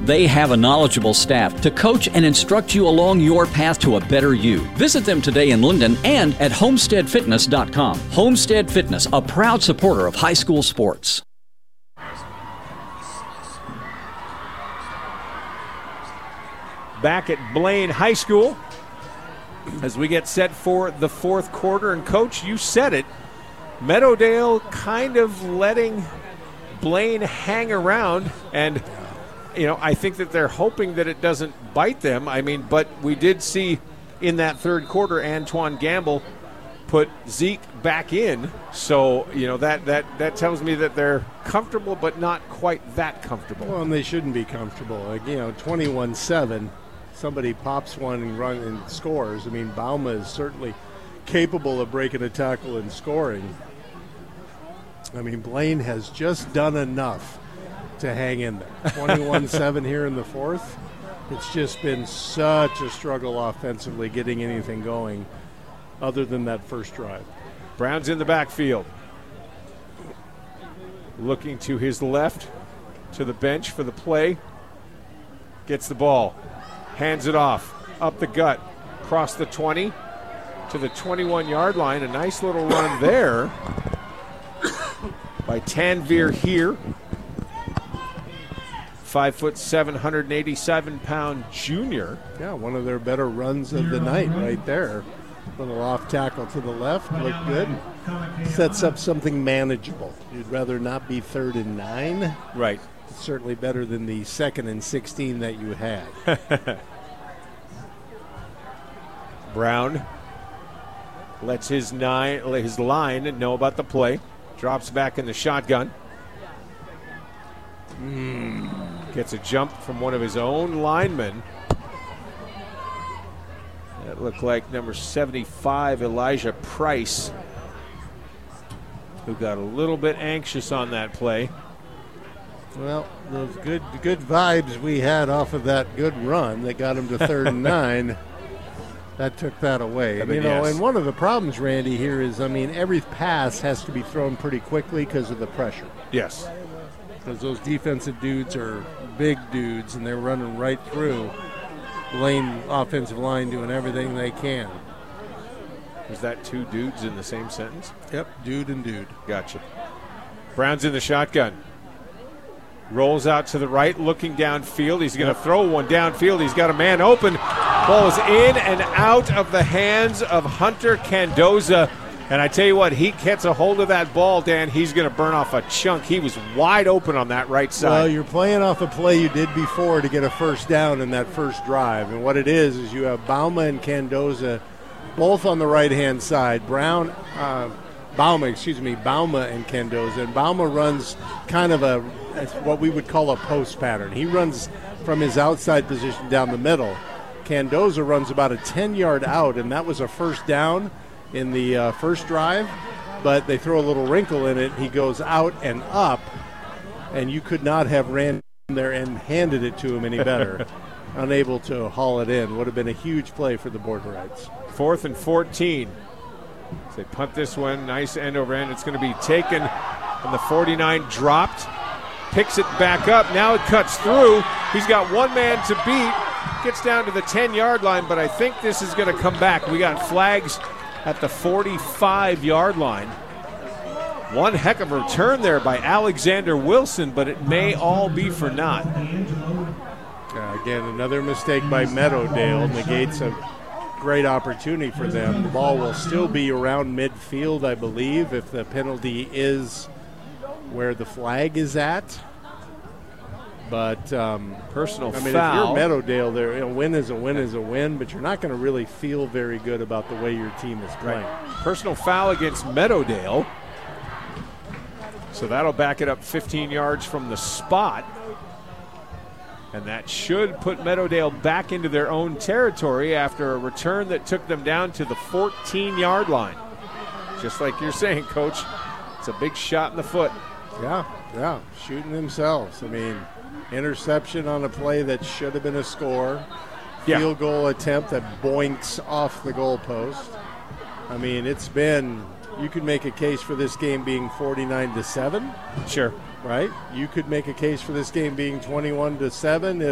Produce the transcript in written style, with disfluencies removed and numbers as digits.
They have a knowledgeable staff to coach and instruct you along your path to a better you. Visit them today in Linden and at homesteadfitness.com. Homestead Fitness, a proud supporter of high school sports. Back at Blaine High School as we get set for the fourth quarter. And, Coach, you said it. Meadowdale kind of letting Blaine hang around. And, you know, I think that they're hoping that it doesn't bite them. I mean, but we did see in that third quarter Antoine Gamble put Zeke back in. So, you know, that tells me that they're comfortable but not quite that comfortable. Well, and they shouldn't be comfortable. Like, you know, 21-7. Somebody pops one and runs and scores. I mean, Bauma is certainly capable of breaking a tackle and scoring. I mean, Blaine has just done enough to hang in there. 21-7 here in the fourth. It's just been such a struggle offensively getting anything going other than that first drive. Brown's in the backfield. Looking to his left, to the bench for the play. Gets the ball. Hands it off, up the gut, across the 20 to the 21-yard line. A nice little run there by Tanvir here. 5'7", 187-pound junior. Yeah, one of their better runs of the night right there. Little off tackle to the left, looked good. Sets up something manageable. You'd rather not be 3rd and 9. Right. Certainly better than the 2nd and 16 that you had. Brown lets his line know about the play. Drops back in the shotgun. Gets a jump from one of his own linemen. That looked like number 75, Elijah Price, who got a little bit anxious on that play. Well, those good vibes we had off of that good run that got him to 3rd and 9, that took that away. And, and one of the problems, Randy, here is, I mean, every pass has to be thrown pretty quickly because of the pressure. Yes. Because those defensive dudes are big dudes, and they're running right through Blaine offensive line doing everything they can. Was that two dudes in the same sentence? Yep, dude and dude. Gotcha. Brown's in the shotgun. Rolls out to the right, looking downfield. He's going to throw one downfield. He's got a man open. Ball is in and out of the hands of Hunter Candoza. And I tell you what, he gets a hold of that ball, Dan, he's going to burn off a chunk. He was wide open on that right side. Well, you're playing off a play you did before to get a first down in that first drive. And what it is you have Bauma and Candoza both on the right-hand side. Bauma and Candoza. And Bauma runs kind of what we would call a post pattern. He runs from his outside position down the middle. Candoza runs about a 10-yard out, and that was a first down in the first drive, but they throw a little wrinkle in it. He goes out and up, and you could not have ran there and handed it to him any better. Unable to haul it in. Would have been a huge play for the Borderites. 4th and 14. As they punt this one, nice end over end. It's going to be taken, and the 49 dropped. Picks it back up. Now it cuts through. He's got one man to beat. Gets down to the 10-yard line, but I think this is going to come back. We got flags at the 45-yard line. One heck of a return there by Alexander Wilson, but it may all be for naught. Again, another mistake by Meadowdale negates a great opportunity for them. The ball will still be around midfield, I believe, if the penalty is where the flag is at. But personal foul. If you're Meadowdale, there, a win is a win is a win, but you're not going to really feel very good about the way your team is playing. Right. Personal foul against Meadowdale. So that'll back it up 15 yards from the spot. And that should put Meadowdale back into their own territory after a return that took them down to the 14-yard line. Just like you're saying, Coach, it's a big shot in the foot. Yeah, shooting themselves. I mean, interception on a play that should have been a score. Field goal attempt that boinks off the goalpost. I mean, it's been, you could make a case for this game being 49-7. Sure. Right? You could make a case for this game being 21-7